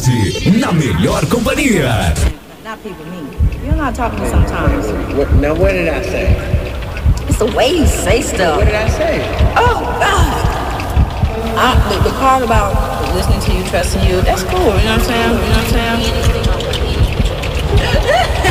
tarde, na melhor companhia. Not people, me. You're not talking to me sometimes. Now, what did I say? It's the way you say stuff. What did I say? Oh, God. The part about listening to you, trusting you, that's cool. You know what I'm saying? You know what I'm saying?